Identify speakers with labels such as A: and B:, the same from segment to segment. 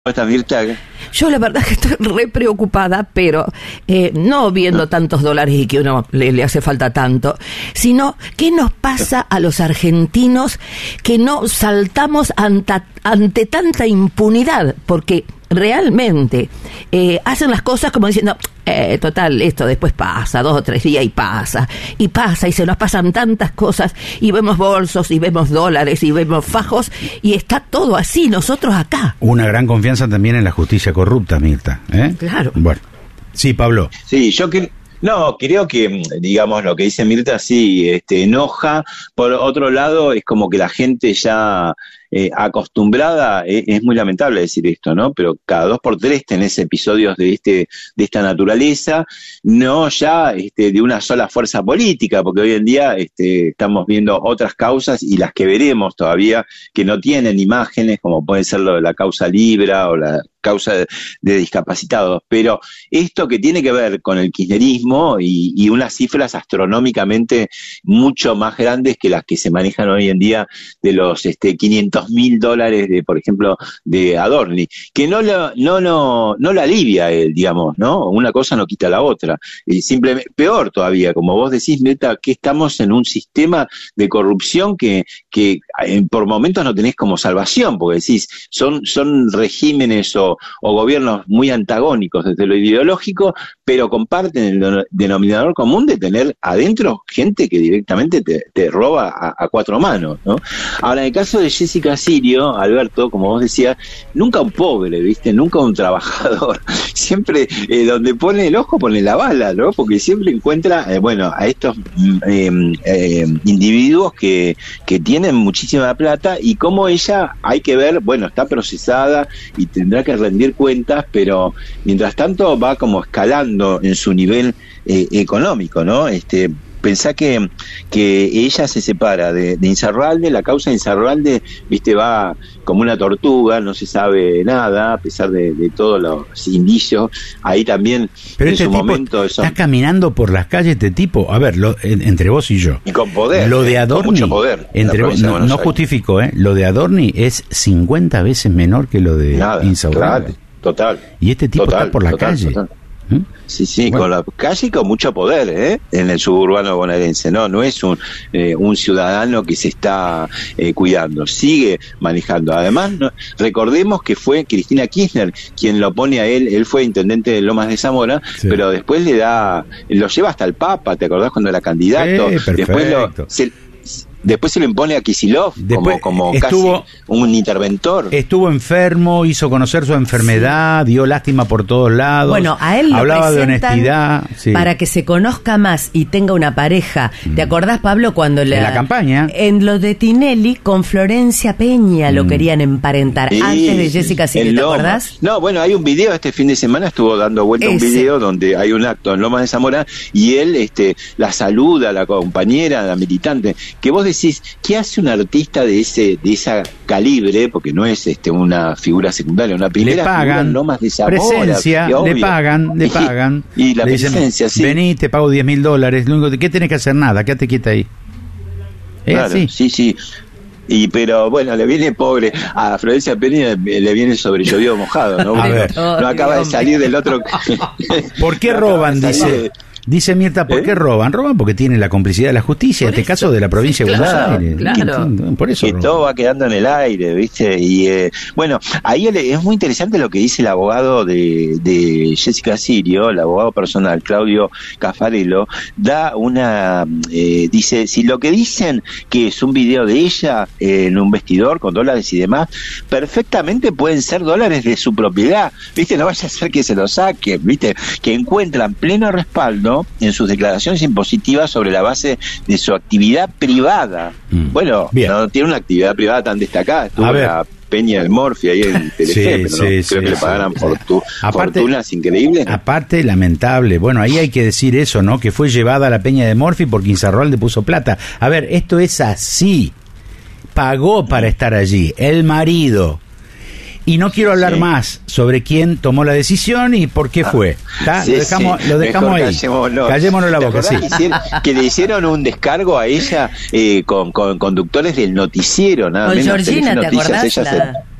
A: ¿Estás, Mirta?
B: Yo la verdad que estoy re preocupada, pero no viendo tantos dólares y que uno le hace falta tanto, sino ¿qué nos pasa a los argentinos que no saltamos ante tanta impunidad? Porque realmente hacen las cosas como diciendo, total, esto después pasa, 2 o 3 días y pasa, y se nos pasan tantas cosas, y vemos bolsos, y vemos dólares, y vemos fajos, y está todo así, nosotros acá.
C: Una gran confianza también en la justicia corrupta, Mirta, ¿eh?
B: Claro.
C: Bueno, sí, Pablo.
A: Sí, creo que, digamos, lo que dice Mirta sí enoja. Por otro lado, es como que la gente ya acostumbrada, es muy lamentable decir esto, ¿no? Pero cada 2 por 3 tenés episodios de esta naturaleza, no ya de una sola fuerza política, porque hoy en día estamos viendo otras causas y las que veremos todavía que no tienen imágenes, como puede ser lo de la causa Libra o la causa de discapacitados, pero esto que tiene que ver con el kirchnerismo y unas cifras astronómicamente mucho más grandes que las que se manejan hoy en día de los $500.000 de, por ejemplo, de Adorni, que no lo alivia él, digamos, ¿no? Una cosa no quita la otra. Simplemente, peor todavía, como vos decís, Neta, que estamos en un sistema de corrupción que por momentos no tenés como salvación, porque decís, son regímenes o gobiernos muy antagónicos desde lo ideológico, pero comparten el denominador común de tener adentro gente que directamente te roba a 4 manos, ¿no? Ahora, en el caso de Jessica Sirio, Alberto, como vos decías, nunca un pobre, ¿viste? Nunca un trabajador. Siempre donde pone el ojo pone la bala, ¿no? Porque siempre encuentra, a estos individuos que tienen muchísima plata, y como ella, hay que ver, está procesada y tendrá que rendir cuentas, pero mientras tanto va como escalando en su nivel económico, ¿no? Pensá que ella se separa de Insaurralde. La causa de Insaurralde, va como una tortuga, no se sabe nada, a pesar de todos los indicios. Ahí también,
C: pero
A: en
C: este
A: su
C: tipo
A: momento...
C: está caminando por las calles, este tipo, a ver, entre vos y yo.
A: Y con poder.
C: Lo de Adorni,
A: con mucho poder.
C: No justifico, lo de Adorni es 50 veces menor que lo de Insaurralde.
A: Total.
C: Y este tipo está por la calle.
A: Total. Sí, bueno. Con la calle y con mucho poder, en el suburbano bonaerense, no es un ciudadano que se está cuidando, sigue manejando. Además, recordemos que fue Cristina Kirchner quien lo pone a él fue intendente de Lomas de Zamora, sí. Pero después lo lleva hasta el Papa, ¿te acordás cuando era candidato? Después se lo impone a Kicillof como casi un interventor.
C: Estuvo enfermo, hizo conocer su enfermedad, dio lástima por todos lados.
B: Bueno, a él lo
C: hablaba de honestidad. Sí.
B: Para que se conozca más y tenga una pareja. ¿Te acordás, Pablo, cuando en la campaña? En lo de Tinelli, con Florencia Peña lo querían emparentar, antes de Jessica Sirio, ¿te acordás?
A: No, hay un video, este fin de semana estuvo dando vuelta un video donde hay un acto en Lomas de Zamora y él la saluda, la compañera, la militante, que vos decís, ¿qué hace un artista de esa calibre? Porque no es una figura secundaria, una primera figura en Lomas de Zamora.
C: Presencia, le pagan.
A: Y la
C: le
A: presencia,
C: dicen,
A: sí.
C: Vení, te pago $10.000, lo único ¿qué tenés que hacer? Nada, quédate quieta ahí.
A: Claro, sí. Pero le viene pobre a Florencia Peña, le viene sobre llovido mojado, ¿no? No acaba de salir del otro.
C: ¿Por qué roban? Dice Mirta, ¿por qué roban? Roban porque tienen la complicidad de la justicia, en este caso de la provincia de Buenos Aires.
B: Claro.
C: Por eso
A: que todo va quedando en el aire, ¿viste? Y ahí es muy interesante lo que dice el abogado de Jessica Sirio, el abogado personal, Claudio Caffarello, dice, si lo que dicen que es un video de ella en un vestidor con dólares y demás, perfectamente pueden ser dólares de su propiedad, ¿viste? No vaya a ser que se lo saquen, ¿viste? Que encuentran pleno respaldo en sus declaraciones impositivas sobre la base de su actividad privada. No tiene una actividad privada tan destacada, estuvo la Peña del Morfi ahí en Telefe, creo que le pagaran fortunas increíbles.
C: Aparte, lamentable, ahí hay que decir eso, ¿no? Que fue llevada a la Peña de Morfi porque Insaurralde puso plata. A ver, esto es así. Pagó para estar allí, el marido. Y no quiero hablar más sobre quién tomó la decisión y por qué fue. Lo dejamos ahí. Callémonos la boca.
A: Que le hicieron un descargo a ella con conductores del noticiero, nada
B: con
A: menos.
B: Georgina, ¿te acordás?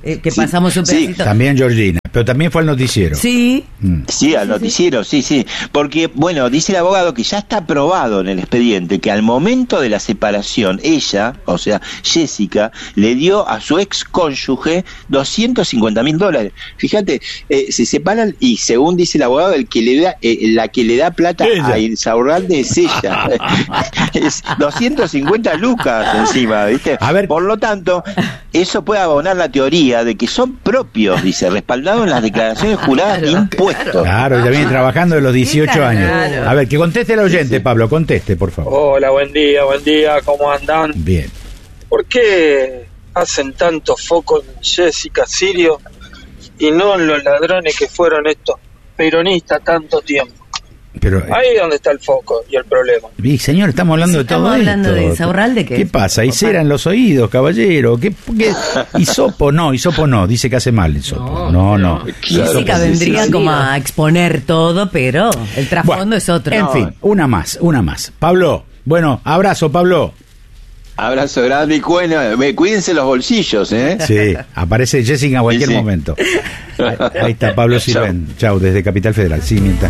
B: que pasamos un pedacito.
C: Sí, también Georgina, pero también fue al noticiero.
B: Sí.
A: Sí, al noticiero, sí. Porque, bueno, dice el abogado que ya está aprobado en el expediente que al momento de la separación, ella, o sea, Jessica, le dio a su ex cónyuge $250,000. Fíjate, se separan y según dice el abogado, el que le da, la que le da plata a Insaurralde es ella. Es 250 lucas encima, ¿viste?
C: A ver.
A: Por lo tanto, eso puede abonar la teoría de que son propios, dice, respaldados en las declaraciones juradas de impuestos.
C: Claro, ya viene trabajando de los 18 años. A ver, que conteste el oyente, Pablo, conteste, por favor.
D: Hola, buen día, ¿cómo andan?
C: Bien.
D: ¿Por qué hacen tanto foco en Jessica Sirio y no en los ladrones que fueron estos peronistas tanto tiempo?
C: Pero,
D: ahí es donde está el foco y el problema.
C: Y señor, estamos hablando de todo esto.
B: Estamos hablando de Insaurralde.
C: ¿Qué pasa? Y cera en los oídos, caballero. ¿Qué? Hisopo no, dice que hace mal hisopo. No.
B: Jessica vendría como a exponer todo, pero el trasfondo es otro.
C: En fin, una más. Pablo, bueno, abrazo, Pablo.
A: Abrazo grande y cuídense los bolsillos, ¿eh?
C: Sí, aparece Jessica en cualquier momento. Ahí está Pablo Silven. Chau, desde Capital Federal. Sí, mientras.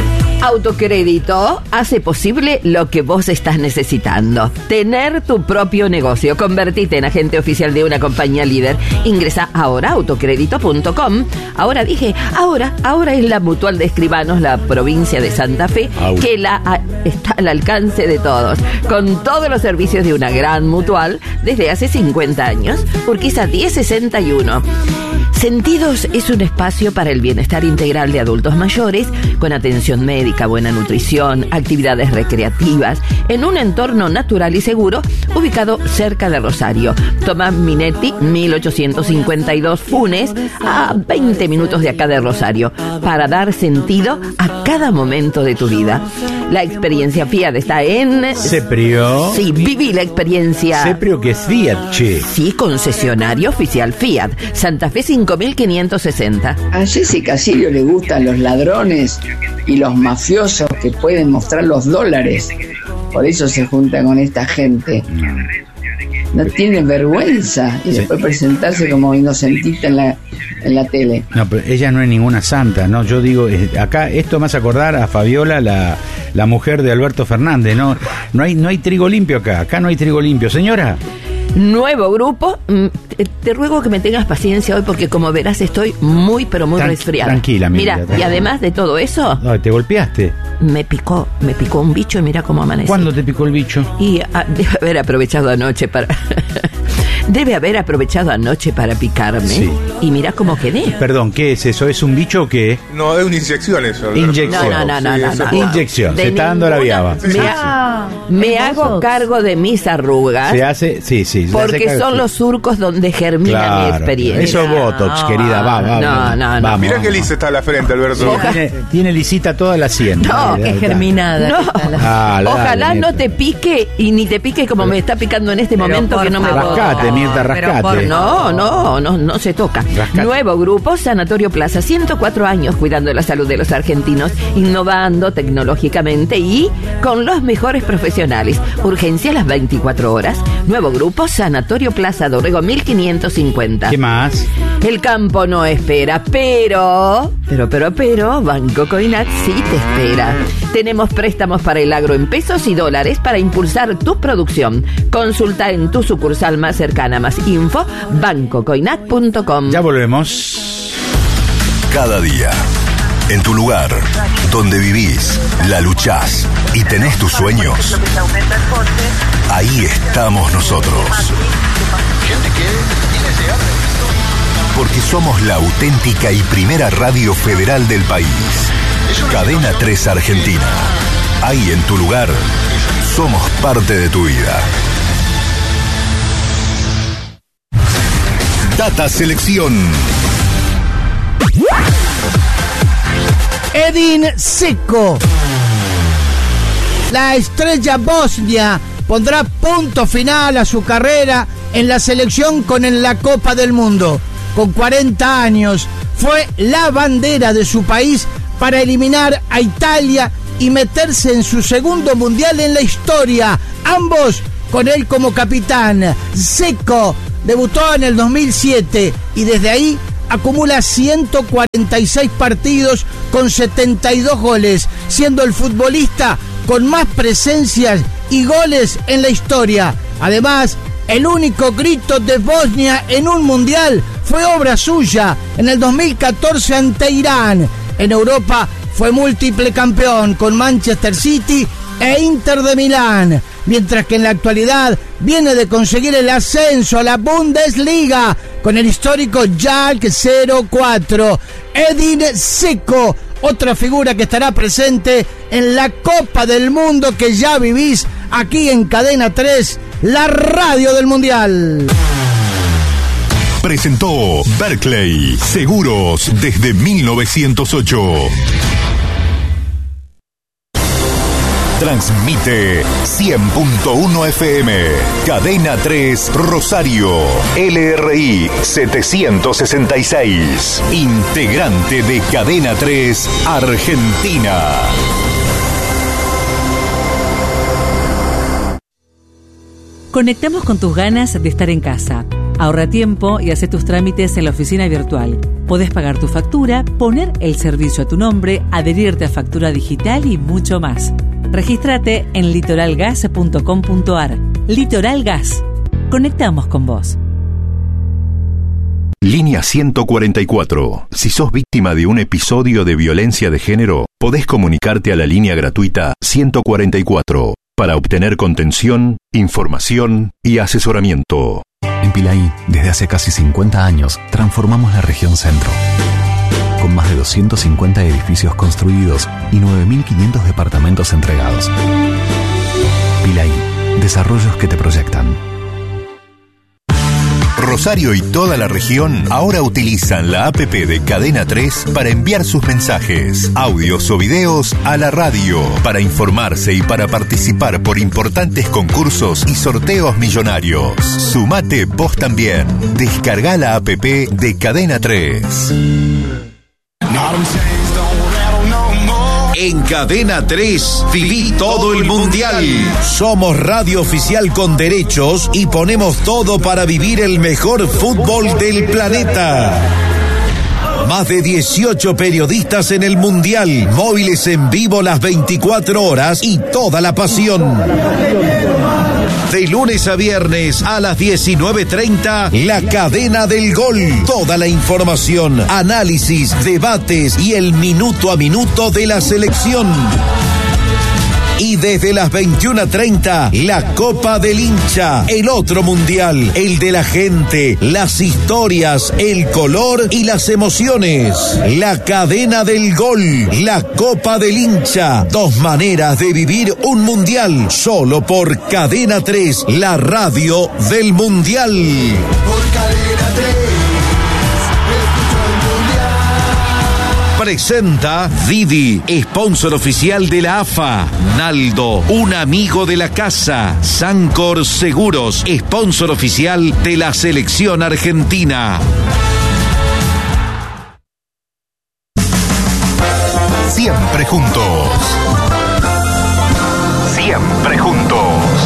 B: Autocrédito hace posible lo que vos estás necesitando. Tener tu propio negocio. Convertite en agente oficial de una compañía líder. Ingresa ahora a autocrédito.com. Ahora es la Mutual de Escribanos, la provincia de Santa Fe, que está al alcance de todos. Con todos los servicios de una gran mutual desde hace 50 años. Urquiza 1061. Sentidos es un espacio para el bienestar integral de adultos mayores, con atención médica, buena nutrición, actividades recreativas, en un entorno natural y seguro, ubicado cerca de Rosario. Tomás Minetti, 1852 Funes, a 20 minutos de acá de Rosario, para dar sentido a cada momento de tu vida. La experiencia Fiat está en...
C: Seprio.
B: Sí, viví la experiencia.
C: Seprio, que es Fiat, che.
B: Sí, concesionario oficial Fiat. Santa Fe 5560.
E: A Jessica Sirio le gustan los ladrones y los mafiosos que pueden mostrar los dólares. Por eso se junta con esta gente. No tiene vergüenza y después presentarse como inocentita en la tele.
C: No, pero ella no es ninguna santa, ¿no? Yo digo, acá esto me hace acordar a Fabiola, la mujer de Alberto Fernández, ¿no? No hay trigo limpio acá no hay trigo limpio, señora.
B: Nuevo grupo. Te ruego que me tengas paciencia hoy porque como verás estoy muy resfriada.
C: Tranquila,
B: mira. Y además de todo eso...
C: No, ¿te golpeaste?
B: Me picó un bicho y mira cómo amanecí.
C: ¿Cuándo te picó el bicho?
B: Y debe haber aprovechado anoche para... picarme. Sí. Y mira cómo quedé.
C: Perdón, ¿qué es eso? ¿Es un bicho o qué?
F: No, es una inyección eso.
C: Inyección.
B: No.
C: Inyección. Se está dando la viaba.
B: Me hago cargo de mis arrugas.
C: Se hace, sí.
B: Porque son los surcos donde germina mi experiencia.
C: Eso es Botox, querida.
B: No.
F: Mirá qué lisa está la frente, Alberto.
C: Tiene lisita toda la sien.
B: No, que germinada. Ojalá no te pique y ni te pique como me está picando en este momento que no me puedo.
C: Rascate, Mirta, rascate.
B: No se toca. Rascate. Nuevo grupo, Sanatorio Plaza, 104 años cuidando la salud de los argentinos, innovando tecnológicamente y con los mejores profesionales. Urgencia a las 24 horas. Nuevo grupo, Sanatorio Plaza Dorrego 1550.
C: ¿Qué más?
B: El campo no espera, pero Banco Coinac sí te espera. Tenemos préstamos para el agro en pesos y dólares para impulsar tu producción. Consulta en tu sucursal más cercana. Más info, bancocoinac.com.
C: Ya volvemos.
G: Cada día, en tu lugar, donde vivís, la luchás y tenés tus sueños, ahí estamos nosotros. Porque somos la auténtica y primera radio federal del país. Cadena 3 Argentina. Ahí en tu lugar, somos parte de tu vida. Data Selección.
H: Edin Dzeko, la estrella bosnia, pondrá punto final a su carrera en la selección en la Copa del Mundo. Con 40 años, fue la bandera de su país para eliminar a Italia y meterse en su segundo mundial en la historia, ambos con él como capitán. Dzeko debutó en el 2007 y desde ahí acumula 146 partidos con 72 goles, siendo el futbolista con más presencias y goles en la historia. Además, el único grito de Bosnia en un mundial fue obra suya en el 2014 ante Irán. En Europa fue múltiple campeón con Manchester City e Inter de Milán, mientras que en la actualidad viene de conseguir el ascenso a la Bundesliga con el histórico Schalke 04. Edin Dzeko, otra figura que estará presente en la Copa del Mundo que ya vivís aquí en Cadena 3, la radio del Mundial.
G: Presentó Berkeley, seguros desde 1908. Transmite 100.1 FM, Cadena 3 Rosario, LRI 766, integrante de Cadena 3 Argentina.
I: Conectamos con tus ganas de estar en casa. Ahorra tiempo y hace tus trámites en la oficina virtual. Podés pagar tu factura, poner el servicio a tu nombre, adherirte a factura digital y mucho más. Regístrate en litoralgas.com.ar. Litoral Gas. Conectamos con vos.
G: Línea 144. Si sos víctima de un episodio de violencia de género, podés comunicarte a la línea gratuita 144 para obtener contención, información y asesoramiento.
J: En Pilaí, desde hace casi 50 años, transformamos la región centro. Con más de 250 edificios construidos y 9.500 departamentos entregados. Pilaí, desarrollos que te proyectan.
G: Rosario y toda la región ahora utilizan la APP de Cadena 3 para enviar sus mensajes, audios o videos a la radio, para informarse y para participar por importantes concursos y sorteos millonarios. Sumate vos también. Descarga la APP de Cadena 3.
K: En Cadena 3, viví todo el mundial. Somos radio oficial con derechos y ponemos todo para vivir el mejor fútbol del planeta. Más de 18 periodistas en el mundial, móviles en vivo las 24 horas y toda la pasión. De lunes a viernes a las 19:30, La Cadena del Gol. Toda la información, análisis, debates y el minuto a minuto de la selección. Y desde las 21:30, la Copa del Hincha, el otro mundial, el de la gente, las historias, el color y las emociones. La Cadena del Gol, la Copa del Hincha, 2 maneras de vivir un mundial, solo por Cadena 3, la radio del mundial. Por Cadena 3. Presenta Didi, sponsor oficial de la AFA. Naldo, un amigo de la casa. Sancor Seguros, sponsor oficial de la selección argentina.
G: Siempre juntos. Siempre juntos.